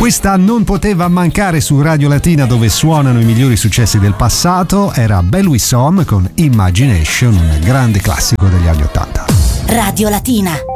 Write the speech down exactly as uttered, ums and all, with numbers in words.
Questa non poteva mancare su Radio Latina, dove suonano i migliori successi del passato. Era Belle Wissom con Imagination, un grande classico degli anni ottanta. Radio Latina.